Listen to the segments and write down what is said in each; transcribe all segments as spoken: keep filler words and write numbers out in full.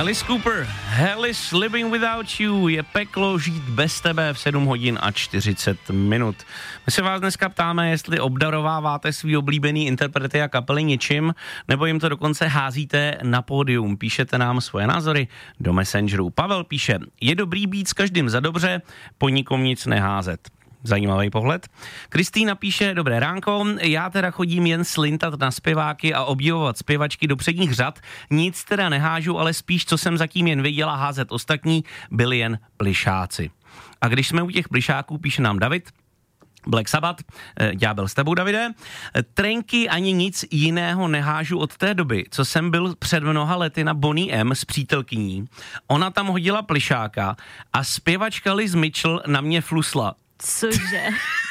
Alice Cooper, Hell is living without you, je peklo žít bez tebe v sedm hodin a čtyřicet minut. My se vás dneska ptáme, jestli obdarováváte svý oblíbený interprety a kapely něčím, nebo jim to dokonce házíte na pódium. Píšete nám svoje názory do Messengeru. Pavel píše, je dobrý být s každým za dobře, po nikom nic neházet. Zajímavý pohled. Kristýna píše, dobré ránko, já teda chodím jen slintat na zpěváky a obdivovat zpěvačky do předních řad, nic teda nehážu, ale spíš, co jsem zatím jen viděla házet ostatní, byli jen plišáci. A když jsme u těch plišáků, píše nám David, Black Sabbath, ďábel s tebou, Davide, trenky ani nic jiného nehážu od té doby, co jsem byl před mnoha lety na Bonnie M s přítelkyní. Ona tam hodila plišáka a zpěvačka Liz Mitchell na mě flusla. Cože?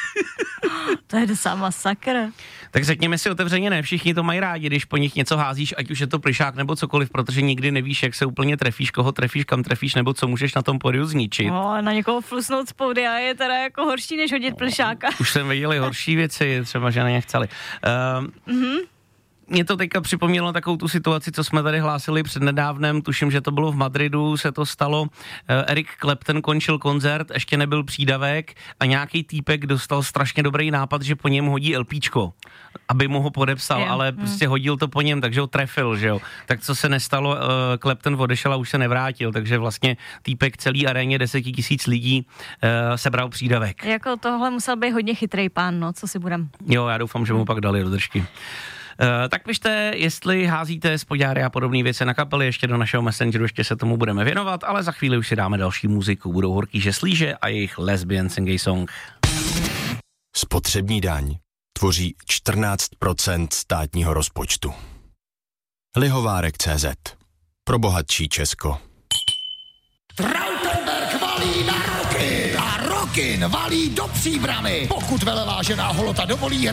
To je docela masakr. Tak řekněme si otevřeně, ne všichni to mají rádi, když po nich něco házíš, ať už je to plišák nebo cokoliv, protože nikdy nevíš, jak se úplně trefíš, koho trefíš, kam trefíš, nebo co můžeš na tom pódiu zničit. No, na někoho flusnout z pódia je teda jako horší, než hodit plišáka. Už jsem viděli horší věci, třeba, že na ně chceli. Uh, mm-hmm. Mě to teďka připomnělo takovou tu situaci, co jsme tady hlásili přednedávnem, tuším, že to bylo v Madridu, se to stalo, Eric Clapton končil koncert, ještě nebyl přídavek a nějaký týpek dostal strašně dobrý nápad, že po něm hodí LPčko, aby mu ho podepsal, yeah. ale prostě hodil to po něm, takže ho trefil, že jo. Tak co se nestalo, Clapton odešel a už se nevrátil, takže vlastně týpek celý aréně deset tisíc lidí sebral přídavek. Jako tohle musel být hodně chytrý pán, no, co si budem. Jo, já doufám, že mu pak dali do držky. Uh, tak pište, jestli házíte spodňáry a podobné věci na kapely, ještě do našeho Messengeru, ještě se tomu budeme věnovat, ale za chvíli už si dáme další muziku. Budou Horký žeslíže a jejich Lesbian Sing a Song. Spotřební daň tvoří čtrnáct procent státního rozpočtu. Lihovárek tečka cé zet. Pro bohatší Česko. Trautenberg valí na Rokin a Rokin valí do Příbramy. Pokud velevážená holota dovolí,